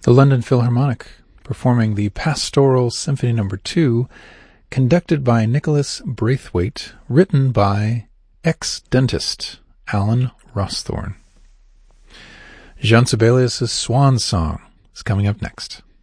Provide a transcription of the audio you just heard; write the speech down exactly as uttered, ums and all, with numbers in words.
The London Philharmonic, performing the Pastoral Symphony Number two, conducted by Nicholas Braithwaite, written by ex-dentist Alan Rawsthorne. Jean Sibelius' Swan Song is coming up next.